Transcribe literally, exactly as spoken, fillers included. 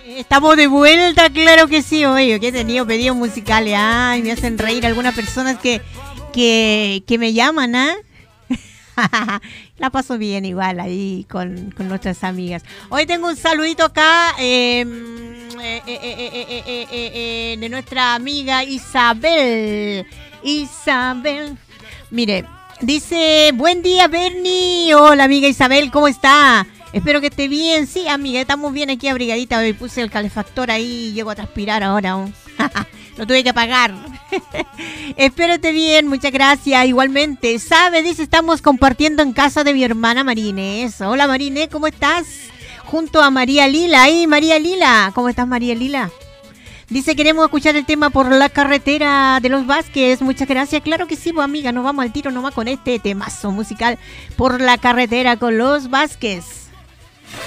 Estamos de vuelta, claro que sí, oye, que he tenido pedidos musicales. Ay, me hacen reír algunas personas que, que, que me llaman, ¿ah? La paso bien igual ahí con, con nuestras amigas. Hoy tengo un saludito acá eh, eh, eh, eh, eh, eh, eh, de nuestra amiga Isabel. Isabel. Mire, dice, buen día Bernie. Hola amiga Isabel, ¿cómo está? Espero que esté bien. Sí, amiga, estamos bien aquí abrigadita. Me puse el calefactor ahí y llego a transpirar ahora. Lo tuve que apagar. Espero esté bien, muchas gracias. Igualmente, sabe, dice, estamos compartiendo en casa de mi hermana Marines. Hola Marines, ¿cómo estás? Junto a María Lila. Ahí, María Lila. ¿Cómo estás, María Lila? Dice, queremos escuchar el tema Por la carretera de los Vázquez. Muchas gracias. Claro que sí, pues, amiga, nos vamos al tiro nomás con este temazo musical Por la carretera con los Vázquez.